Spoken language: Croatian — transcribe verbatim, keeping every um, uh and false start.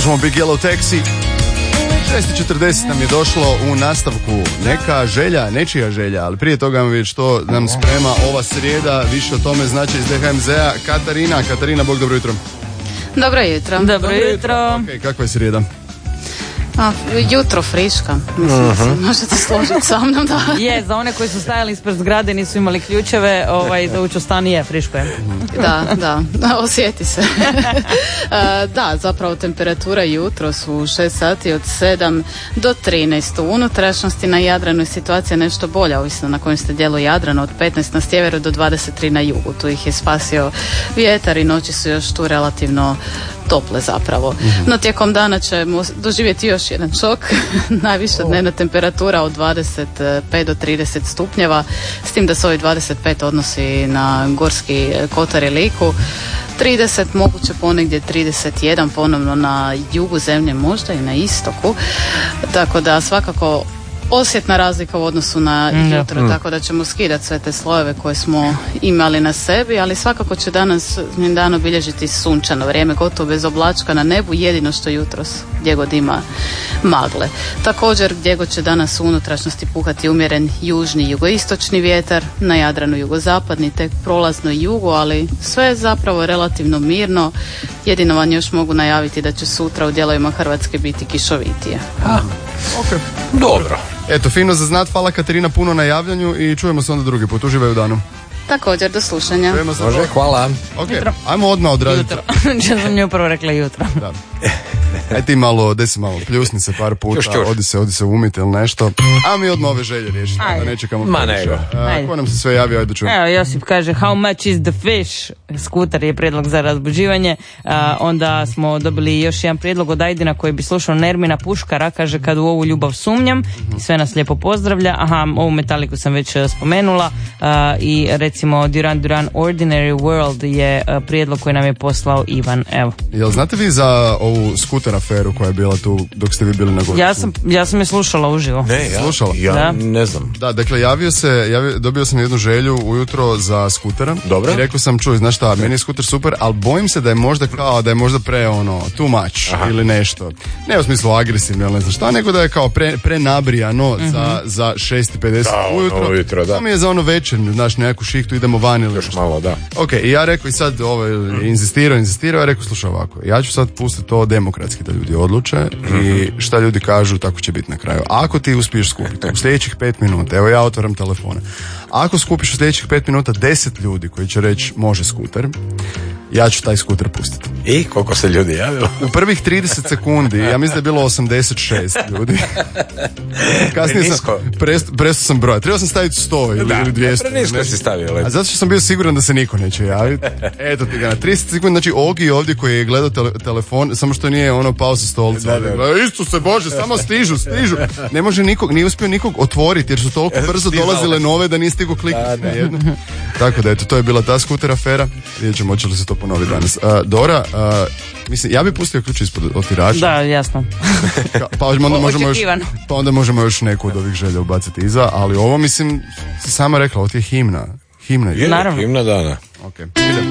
Slušamo Big Yellow Taxi. šest i četrdeset nam je došlo u nastavku. Neka želja, nečija želja, ali prije toga vam vidjeti što nam sprema ova srijeda. Više o tome znači iz D H M Z-a Katarina. Katarina, Bog, dobro jutro. Dobro jutro. Dobro, dobro jutro. Ok, kakva je srijeda? A, jutro friška, mislim, uh-huh. možete složiti sa mnom da... Je, za one koji su stajali ispred zgrade, nisu imali ključeve, ovaj, da ući u stan je, friško je. Da, da, osjeti se. Da, zapravo temperatura jutro su šest sati od sedam do trinaest. U unutrašnjosti na Jadranu je situacija nešto bolja, ovisno na kojem ste dijelu Jadrana, od petnaest na sjeveru do dvadeset tri na jugu. Tu ih je spasio vjetar i noći su još tu relativno tople zapravo. Mm-hmm. No tijekom dana ćemo doživjeti još jedan šok. Najviša dnevna temperatura od dvadeset pet do trideset stupnjeva, s tim da se ovaj dvadeset pet odnosi na Gorski kotar i Liku. trideset, moguće ponegdje trideset jedan ponovno na jugu zemlje, možda i na istoku. Tako da svakako osjetna razlika u odnosu na jutro, mm. tako da ćemo skidati sve te slojeve koje smo imali na sebi, ali svakako će danas dan obilježiti sunčano vrijeme, gotovo bez oblačka na nebu, jedino što jutros gdje god ima magle. Također gdje god će danas u unutrašnjosti puhati umjeren južni jugoistočni vjetar, na Jadranu jugozapadni, tek prolazno jugu, ali sve je zapravo relativno mirno. Jedino vam još mogu najaviti da će sutra u dijelovima Hrvatske biti kišovitije. Ah, ok, dobro. Eto, fino za znat, hvala Katarina puno na javljanju i čujemo se onda drugi put. Uživaj u danu. Također, do slušanja. Može, hvala. Ok, ajmo odmah odraditi. Jutro. Ja sam nju prvo rekla jutro. Da. Aj ti malo, de se malo, pljusni se par puta, čuš, čuš. odi se, odi se umiti ili nešto. A mi odmah ove želje riješiti, da ne čekamo. Ma nego. Ko nam se sve javio, ajde čujem. Evo, Josip kaže, how much is the fish? Skuter je prijedlog za razbuđivanje. Uh, onda smo dobili još jedan prijedlog od Ajdina koji bi slušao Nermina Puškara, kaže, kad u ovu ljubav sumnjam, i sve nas lijepo pozdravlja. Aha, ovu Metaliku sam već spomenula uh, i recimo Duran Duran Ordinary World je uh, prijedlog koji nam je poslao Ivan. Evo. Jel znate vi za ovu skuter aferu koja je bila tu dok ste vi bili na Gorici? Ja sam, ja sam je slušala uživo. Ne, ja, slušala? Ja da. ne znam. Da, dakle, javio se, javio, dobio sam jednu želju ujutro za skutera. Dobro. I rekao sam, čuj, znaš šta, meni je skuter super, ali bojim se da je možda kao, da je možda pre ono, too much. Aha. Ili nešto. Ne u smislu agresivno ili ne znam šta, nego da je kao pre, prenabrijano mm-hmm. za, za šest i pedeset da, ujutro. Ono ujutro, da. To mi je za ono večer, znaš, neku šihtu, idemo van ili još malo, da. Ok, i ja rekao i sad, ovo, inzistirao, inzistirao, ja rekao, slušaj ovako, ja ću sad pustiti to demokratski da ljudi odluče i šta ljudi kažu, tako će biti na kraju. Ako ti uspiješ skupiti u sljedećih pet minuta, evo ja otvaram telefone, ako skupiš u sljedećih pet minuta deset ljudi koji će reći može skuter, ja ću taj skuter pustiti. I koliko se ljudi javilo? U prvih trideset sekundi, ja mislim da je bilo osamdeset šest ljudi. Kasnije sam, prestao prest sam broja. Trebao sam staviti sto ili, da, ili dvjesto. Da, nisko si stavio. A zato što sam bio siguran da se niko neće javiti. Eto ti ga, na trideset sekundi, znači Ogi ovdje koji je gledao tele, telefon, samo što nije ono pao sa stolca. Da, da, da. Isuse Bože, samo stižu, stižu. Ne može nikog, nije uspio nikog otvoriti jer su toliko brzo dolazile nove da nije stigao kliknuti na jednu. Tako da, eto, to je bila ta skuter afera. Vidjet ćemo, hoće li se to ponoviti danas. Uh, Dora, uh, mislim, ja bih pustio ključ ispod otirača. Da, jasno. Pa onda možemo još, pa onda možemo još neku od ovih želja ubaciti iza, ali ovo, mislim, si sama rekla, ovo ti je himna. Himna je. Je, naravno. Himna dana. Ok, idemo.